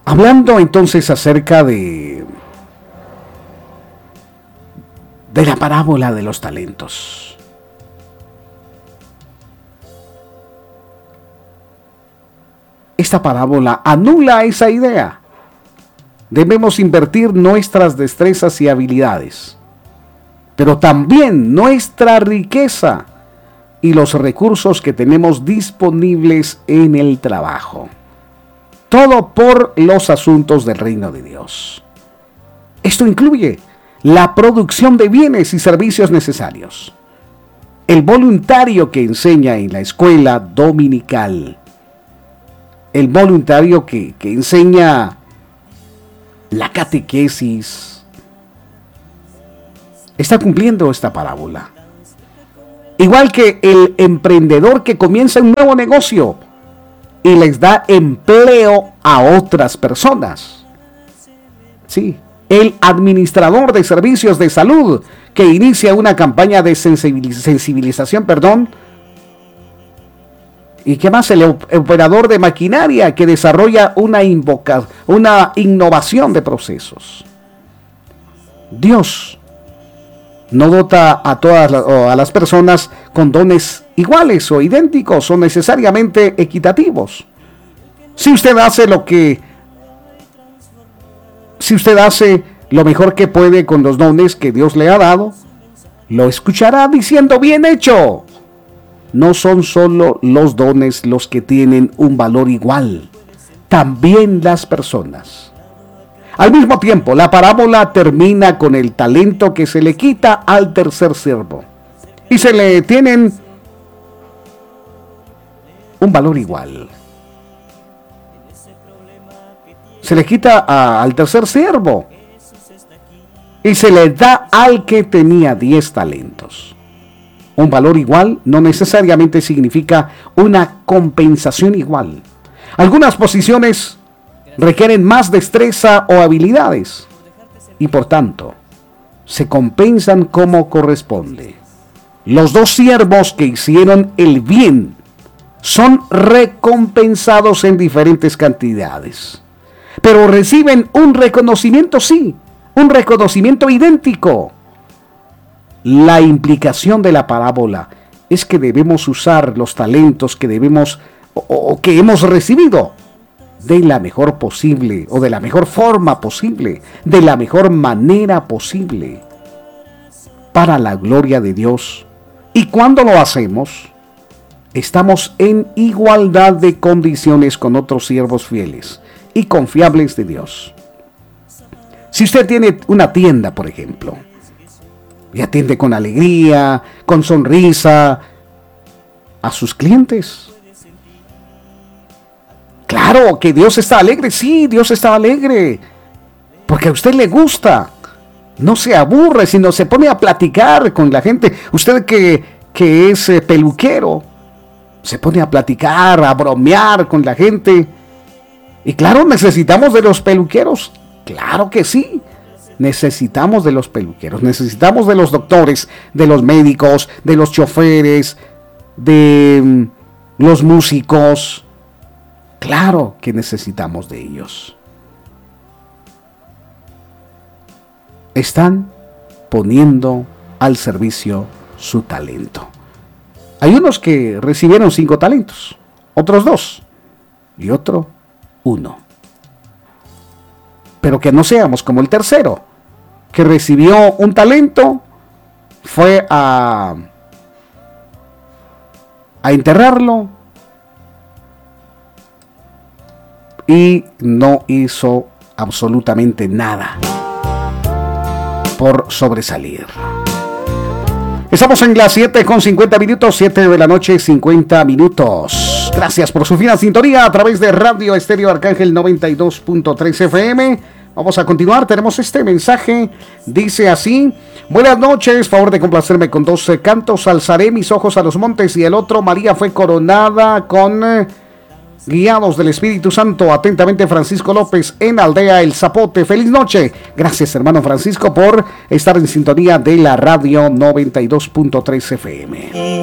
Hablando entonces acerca de la parábola de los talentos. Esta parábola anula esa idea. Debemos invertir nuestras destrezas y habilidades, pero también nuestra riqueza y los recursos que tenemos disponibles en el trabajo. Todo por los asuntos del reino de Dios. Esto incluye la producción de bienes y servicios necesarios, el voluntario que enseña en la escuela dominical, el voluntario que enseña la catequesis, está cumpliendo esta parábola. Igual que el emprendedor que comienza un nuevo negocio y les da empleo a otras personas. Sí, el administrador de servicios de salud que inicia una campaña de sensibilización, y qué más, el operador de maquinaria que desarrolla una innovación de procesos. Dios no dota a todas las personas con dones iguales o idénticos o necesariamente equitativos. Si usted hace lo mejor que puede con los dones que Dios le ha dado, lo escuchará diciendo: bien hecho. No son solo los dones los que tienen un valor igual, también las personas. Al mismo tiempo, la parábola termina con el talento que se le quita al tercer siervo, y se le tienen un valor igual. Se le quita al tercer siervo y se le da al que tenía 10 talentos. Un valor igual no necesariamente significa una compensación igual. Algunas posiciones requieren más destreza o habilidades y por tanto se compensan como corresponde. Los 2 siervos que hicieron el bien son recompensados en diferentes cantidades, pero reciben un reconocimiento, sí, un reconocimiento idéntico. La implicación de la parábola es que debemos usar los talentos que debemos o que hemos recibido de la mejor posible, o de la mejor forma posible, de la mejor manera posible, para la gloria de Dios. Y cuando lo hacemos, estamos en igualdad de condiciones con otros siervos fieles y confiables de Dios. Si usted tiene una tienda, por ejemplo, y atiende con alegría, con sonrisa a sus clientes. Claro que Dios está alegre, sí, Dios está alegre, porque a usted le gusta. No se aburre, sino se pone a platicar con la gente. Usted que es peluquero, se pone a platicar, a bromear con la gente. Y claro, necesitamos de los peluqueros. Claro que sí. Necesitamos de los peluqueros, necesitamos de los doctores, de los médicos, de los choferes, de los músicos. Claro que necesitamos de ellos. Están poniendo al servicio su talento. Hay unos que recibieron 5 talentos, otros 2 y otro 1. Pero que no seamos como el tercero, que recibió un talento, fue a enterrarlo y no hizo absolutamente nada por sobresalir. Estamos en las 7:50, 7 de la noche, 50 minutos. Gracias por su fina sintonía a través de Radio Estéreo Arcángel 92.3 FM. Vamos a continuar, tenemos este mensaje, dice así: buenas noches, favor de complacerme con 12 cantos, alzaré mis ojos a los montes, y el otro, María fue coronada con guiados del Espíritu Santo. Atentamente, Francisco López, en Aldea El Zapote. Feliz noche. Gracias, hermano Francisco, por estar en sintonía de la radio 92.3 FM.